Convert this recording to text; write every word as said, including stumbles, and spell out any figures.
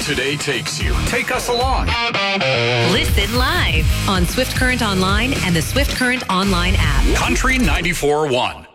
today takes you. Take us along. Listen live on Swift Current Online and the Swift Current Online app. Country ninety-four point one.